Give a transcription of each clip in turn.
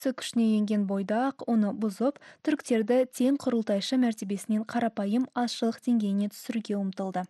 күшіне енген бойда-ақ оны бұзып, түріктерді тең құрылтайшы мәртебесінен қарапайым азшылық деңгейіне түсіруге ұмтылды.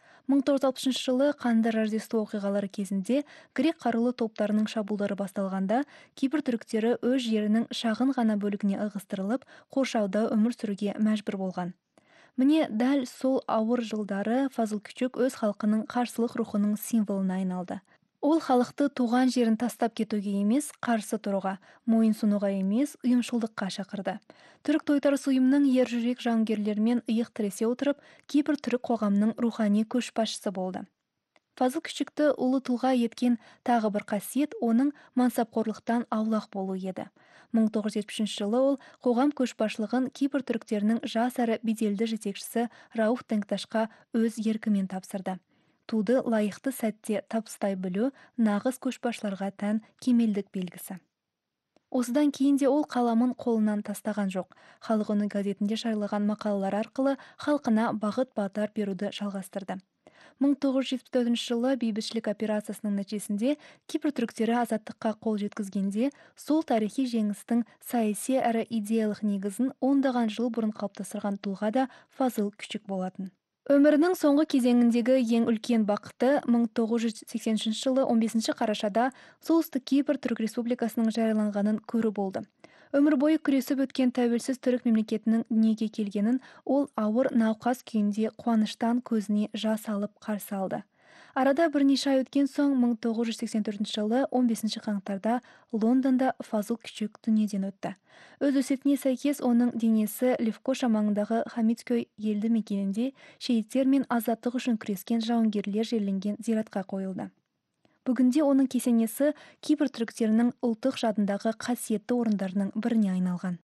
1960 жылы қанды Рождество оқиғалары кезінде грек қарулы топтарының шабуылдары басталғанда, Кипр түріктері өз жерінің шағын ғана бөлігіне ығыстырылып, қоршауда өмір сүруге мәжбүр болған. Міне дәл сол ауыр жылдары Фазыл Күчік өз халқының қарсылық рухының символына айналды. Ол халықты туған жерін тастап кетуге емес, қарсы тұруға, мойынсұнуға емес, ұйымшылдыққа шақырды. Түрік тойтарыс ұйымының ержүрек жауынгерлерімен иық тіресе отырып, Кипр түрік қоғамының рухани көшбасшысы болды. Фазыл Күчікті ұлы тұлға еткен тағы бір қасиет оның мансапқорлықтан аулақ болу еді. 1973 жылы ол қоғам көшбасшылығын Кипр түріктерінің жас әрі беделді жетекшісі Рауф Теңташқа өз еркімен тапсырды. Туды лайықты сәтте табыстай білу нағыз көшбасшыларға тән кемелдік белгісі. Осыдан кейін де ол қаламын қолынан тастаған жоқ. Халық үні газетінде жариялаған мақалалар арқылы халқына бағыт-бағдар беруді жалғастырды. 1974 жылы бейбітшілік операциясының нәтижесінде Кипр түріктері азаттыққа қол жеткізгенде, сол тарихи жеңістің саяси әрі идеялық негізін ондаған жыл бұрын қалыптастырған тұлға да Фазыл Күчік болатын. Өмірінің соңғы кезеңіндегі ең үлкен бақыты 1983 жылы 15 қарашада Солтүстік Кипр Түрік Республикасының жарияланғанын көру болды. Өмір бойы күресіп өткен тәуелсіз түрік мемлекетінің дүниеге келгенін ол ауыр науқас күйінде қуаныштан көзіне жас алып қарсы алды. Арада бірнеше ай өткен соң 1984 жылы 15 қаңтарда Лондонда Фазыл Күчік дүниеден өтті. Өз өсиетіне сәйкес оның денесі Левкоша маңындағы Хамидкөй елді мекенінде шейіттер мен азаттық үшін күрескен жауынгерлер жерленген зиратқа қойылды. Бүгінде оның кесенесі Кипр түріктерінің ұлттық жадындағы қасиетті орындарының біріне айналған.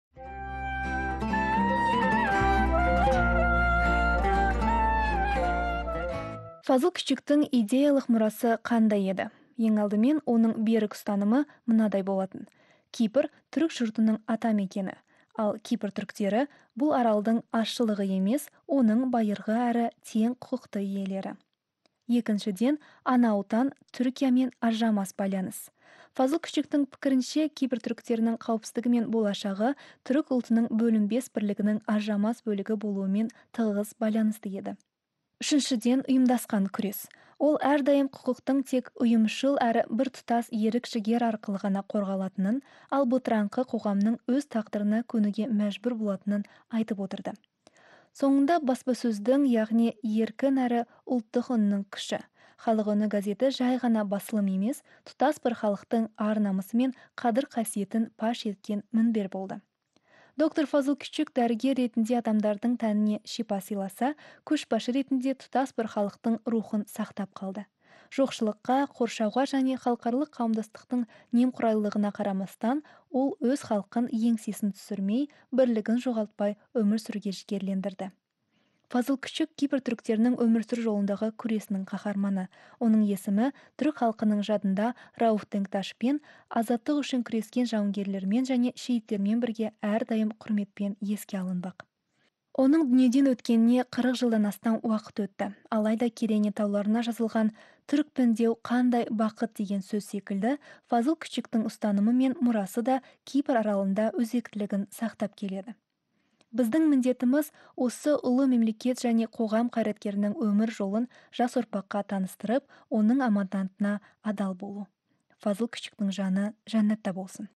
Фазыл Күчіктің идеялық мұрасы қандай еді? Ең алдымен оның берік ұстанымы мынадай болатын. Кипр түрік жұртының атамекені, ал Кипр түріктері бұл аралдың азшылығы емес, оның байырғы әрі тең құқықты иелері. Екіншіден, ана отан Түркиямен ажырамас байланыс. Фазыл Күчіктің пікірінше, Кипр түріктерінің қауіпсіздігі мен болашағы түрік ұлтының бөлінбес бірлігінің ажырамас бөлігі болуымен тығыз байланысты еді. Үшіншіден, ұйымдасқан күрес. Ол әрдайым құқықтың тек ұйымшыл әрі бір тұтас ерік жігер арқылы ғана қорғалатынын, ал бытыраңқы қоғамның өз тағдырына көнуге мәжбүр болатынын айтып отырды. Соңында баспасөздің, яғни еркін әрі ұлттық үннің күші. Халық үні газеті жай ғана басылым емес, тұтас бір халықтың ар-намысы мен қадір-қасиетін паш еткен мінбер болды. Доктор Фазыл Күчік дәрігер ретінде адамдардың тәніне шипа сыйласа, көшбасшы ретінде тұтас бір халықтың рухын сақтап қалды. Жоқшылыққа, қоршауға және халықаралық қауымдастықтың немқұрайлылығына қарамастан, ол өз халқын еңсесін түсірмей, бірлігін жоғалтпай өмір сүруге жігерлендірді. Фазыл Күчік Кипр түріктерінің өмір сүру жолындағы күресінің қаһарманы. Оның есімі түрік халқының жадында Рауф Теңташпен, азаттық үшін күрескен жауынгерлермен және шейіттермен бірге әрдайым құрметпен еске алынбақ. Оның дүниеден өткеніне 40 жылдан астам уақыт өтті. Алайда Керене тауларына жазылған «Түрікпін деу қандай бақыт» деген сөз секілді, Фазыл Күчіктің ұстанымы мен мұрасы да Кипр аралында өзектілігін сақтап келеді. Біздің міндетіміз осы ұлы мемлекет және қоғам қайраткерінің өмір жолын жас ұрпаққа таныстырып, оның аманатына адал болу. Фазыл Күчіктің жаны жәннатта болсын.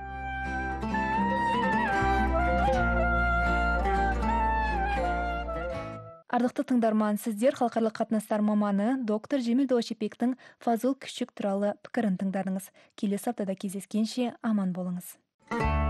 Ардақты тыңдарман, сіздер халықаралық қатынастар маманы доктор Жемил Досипектің Фазыл Күчік туралы пікірін тыңдадыңыз. Келесі аптада кездескенше аман болыңыз.